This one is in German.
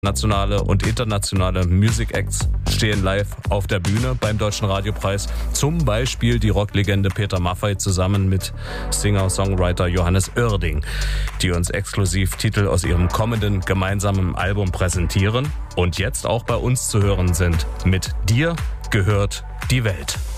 Nationale und internationale Music Acts stehen live auf der Bühne beim Deutschen Radiopreis. Zum Beispiel die Rocklegende Peter Maffay zusammen mit Singer-Songwriter Johannes Oerding, die uns exklusiv Titel aus ihrem kommenden gemeinsamen Album präsentieren und jetzt auch bei uns zu hören sind. Mit dir gehört die Welt.